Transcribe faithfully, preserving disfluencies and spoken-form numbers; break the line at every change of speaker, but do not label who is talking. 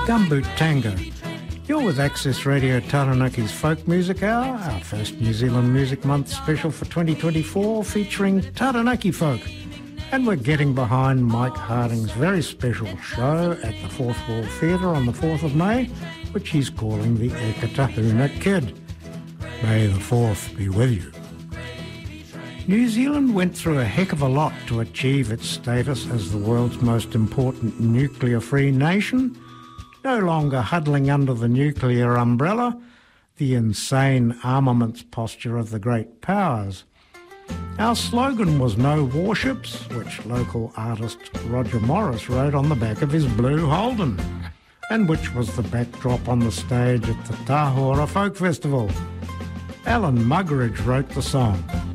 Gumboot Tango. You're with Access Radio Taranuki's Folk Music Hour, our first New Zealand Music Month special for twenty twenty-four, featuring Taranaki folk. And we're getting behind Mike Harding's very special show at the Fourth Wall Theatre on the fourth of May, which he's calling the Ekatahuna Kid. May the fourth be with you. New Zealand went through a heck of a lot to achieve its status as the world's most important nuclear-free nation, no longer huddling under the nuclear umbrella, the insane armaments posture of the great powers. Our slogan was no warships, which local artist Roger Morris wrote on the back of his blue Holden, and which was the backdrop on the stage at the Tahora Folk Festival. Alan Muggeridge wrote the song.